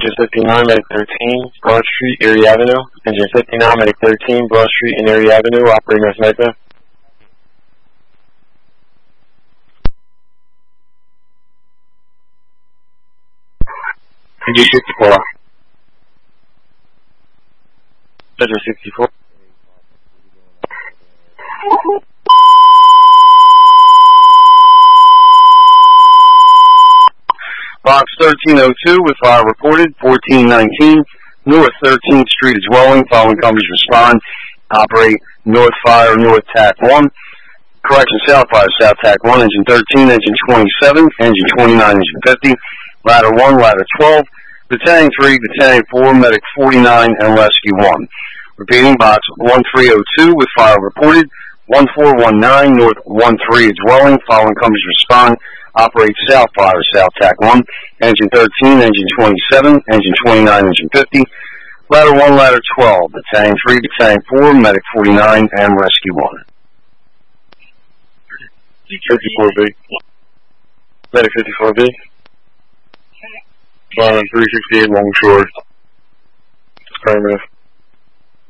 Engine 59, Medic 13, Broad Street, Erie Avenue. Engine 59, Medic 13, Broad Street and Erie Avenue, operating as Nightmare. Engine 64. Engine 64. Box 1302 with fire reported, 1419 North 13th Street, a dwelling. Following companies respond. Operate North Fire, North TAC 1. Correction, South Fire, South TAC 1. Engine 13, Engine 27, Engine 29, Engine 50. Ladder 1, Ladder 12. Battalion 3, Battalion 4, Medic 49, and Rescue 1. Repeating, Box 1302 with fire reported, 1419 North 13, a dwelling. Following companies respond. Operate South Fire, South TAC 1, Engine 13, Engine 27, Engine 29, Engine 50, Ladder 1, Ladder 12, Battalion 3, Battalion 4, Medic 49, and Rescue 1. 54B. Medic 54B. Fire on 368 Longshore. Affirmative.